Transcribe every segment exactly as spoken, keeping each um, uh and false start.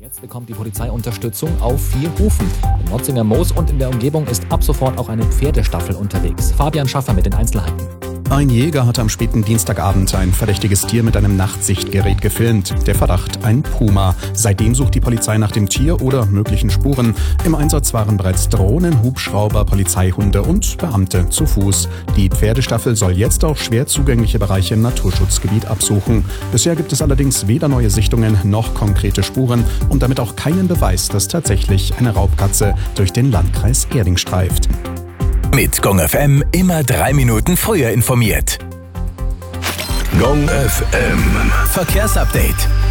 Jetzt bekommt die Polizei Unterstützung auf vier Hufen. Im Notzinger Moos und in der Umgebung ist ab sofort auch eine Pferdestaffel unterwegs. Fabian Schaffer mit den Einzelheiten. Ein Jäger hat am späten Dienstagabend ein verdächtiges Tier mit einem Nachtsichtgerät gefilmt. Der Verdacht ein Puma. Seitdem sucht die Polizei nach dem Tier oder möglichen Spuren. Im Einsatz waren bereits Drohnen, Hubschrauber, Polizeihunde und Beamte zu Fuß. Die Pferdestaffel soll jetzt auch schwer zugängliche Bereiche im Naturschutzgebiet absuchen. Bisher gibt es allerdings weder neue Sichtungen noch konkrete Spuren und damit auch keinen Beweis, dass tatsächlich eine Raubkatze durch den Landkreis Erding streift. Mit Gong F M immer drei Minuten früher informiert. Gong F M Verkehrsupdate.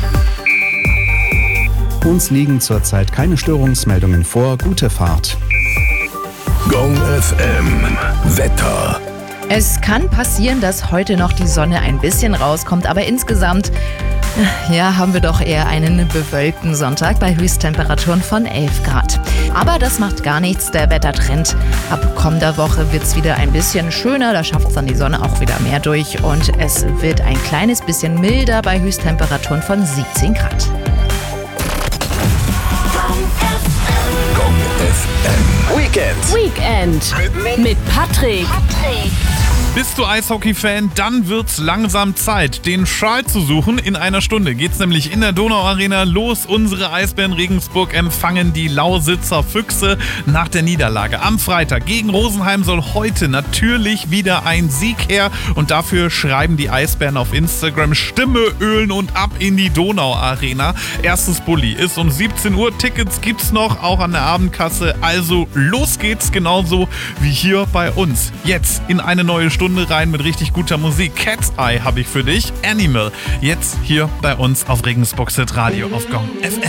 Uns liegen zurzeit keine Störungsmeldungen vor. Gute Fahrt. Gong F M Wetter. Es kann passieren, dass heute noch die Sonne ein bisschen rauskommt, aber insgesamt ja, haben wir doch eher einen bewölkten Sonntag bei Höchsttemperaturen von elf Grad. Aber das macht gar nichts, der Wettertrend. Ab kommender Woche wird es wieder ein bisschen schöner, da schafft es dann die Sonne auch wieder mehr durch und es wird ein kleines bisschen milder bei Höchsttemperaturen von siebzehn Grad. Gong F M Weekend. Weekend mit Patrick. Bist du Eishockey-Fan? Dann wird's langsam Zeit, den Schal zu suchen. In einer Stunde geht's nämlich in der Donauarena los. Unsere Eisbären Regensburg empfangen die Lausitzer Füchse nach der Niederlage. Am Freitag gegen Rosenheim soll heute natürlich wieder ein Sieg her. Und dafür schreiben die Eisbären auf Instagram: Stimme ölen und ab in die Donauarena. Erstes Bulli ist um siebzehn Uhr. Tickets gibt's noch, auch an der Abendkasse. Also los geht's, genauso wie hier bei uns. Jetzt in eine neue Stunde rein mit richtig guter Musik. Cat's Eye habe ich für dich. Animal. Jetzt hier bei uns auf Regensburg Hit Radio auf Gong F M.